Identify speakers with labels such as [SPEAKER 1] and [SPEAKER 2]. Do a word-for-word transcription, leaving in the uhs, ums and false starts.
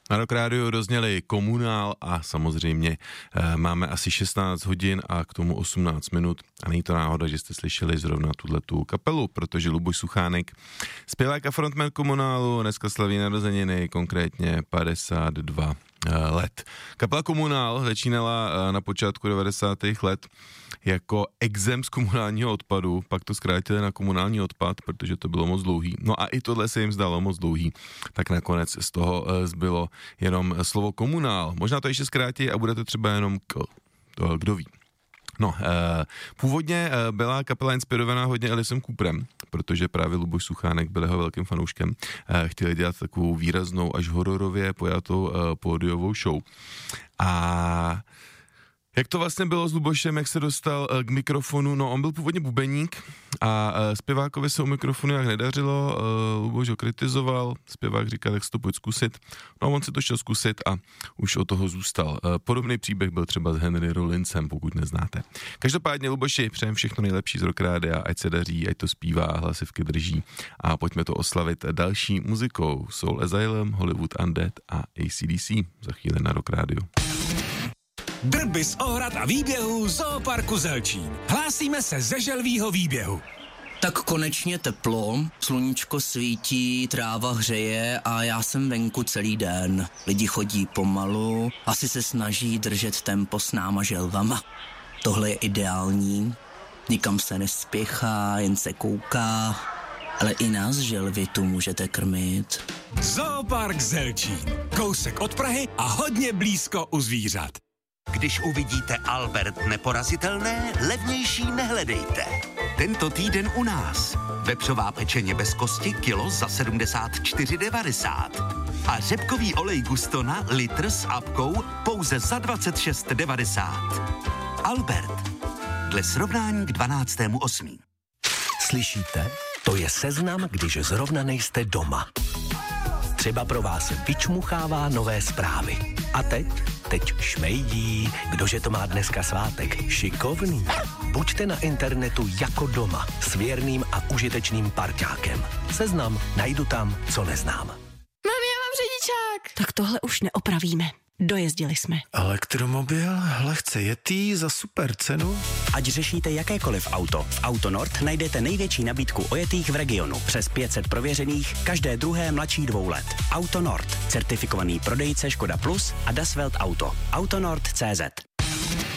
[SPEAKER 1] Na Rock Rádiu rozněli Komunál a samozřejmě e, máme asi šestnáct hodin a k tomu osmnáct minut. A není to náhoda, že jste slyšeli zrovna tuhletu kapelu, protože Luboš Suchánek, zpěvák a frontman Komunálu, dneska slaví narozeniny, konkrétně padesát dva let. Kapela Komunál začínala na počátku devadesátých let jako exem z komunálního odpadu, pak to zkrátili na komunální odpad, protože to bylo moc dlouhý. No a i tohle se jim zdalo moc dlouhý, tak nakonec z toho zbylo jenom slovo komunál. Možná to ještě zkrátí a bude to třeba jenom k, to, kdo ví. No, eh, původně eh, byla kapela inspirovaná hodně Aliceem Cooperem, protože právě Luboš Suchánek byl jeho velkým fanouškem. Eh, chtěli dělat takovou výraznou až hororově pojatou eh, pódiovou show. A jak to vlastně bylo s Lubošem, jak se dostal uh, k mikrofonu? No, on byl původně bubeník a uh, zpěvákovi se u mikrofonu jak nedařilo, uh, Luboš ho kritizoval, zpěvák říkal, tak si to pojď zkusit. No, on si to šel zkusit a už od toho zůstal. Uh, podobný příběh byl třeba s Henry Rollinsem, pokud neznáte. Každopádně, Luboši, přejem všechno nejlepší z Rock Rádia, ať se daří, ať to zpívá, hlasivky drží a pojďme to oslavit další muzikou. Soul Asylum, Hollywood Undead a A C D C za chvíli na Rock Rádiu.
[SPEAKER 2] Drby z ohrad a výběhů Zooparku Zelčín. Hlásíme se ze želvýho výběhu.
[SPEAKER 3] Tak konečně teplo, sluníčko svítí, tráva hřeje a já jsem venku celý den. Lidi chodí pomalu, asi se snaží držet tempo s náma želvama. Tohle je ideální, nikam se nespěchá, jen se kouká, ale i nás želvy tu můžete krmit.
[SPEAKER 2] Zoopark Zelčín. Kousek od Prahy a hodně blízko u zvířat.
[SPEAKER 4] Když uvidíte Albert neporazitelné, levnější nehledejte. Tento týden u nás. Vepřová pečeně bez kosti kilo za sedmdesát čtyři devadesát. A řepkový olej Gustona litr s apkou pouze za dvacet šest devadesát. Albert. Dle srovnání k dvanáctému osmého
[SPEAKER 5] Slyšíte? To je seznam, když zrovna nejste doma. Třeba pro vás vyčmuchává nové zprávy. A teď? Teď šmejdí. Kdože to má dneska svátek? Šikovný. Buďte na internetu jako doma s věrným a užitečným parťákem. Seznam najdu tam, co neznám.
[SPEAKER 6] Mami, já mám řidičák. Tak tohle už neopravíme. Dojezdili jsme.
[SPEAKER 7] Elektromobil, lehce jetý za super cenu.
[SPEAKER 8] Ať řešíte jakékoliv auto, v Autonord najdete největší nabídku ojetých v regionu. Přes pět set prověřených, každé druhé mladší dvou let. Autonord, certifikovaný prodejce Škoda Plus a Das Welt Auto. Autonord tečka cé zet.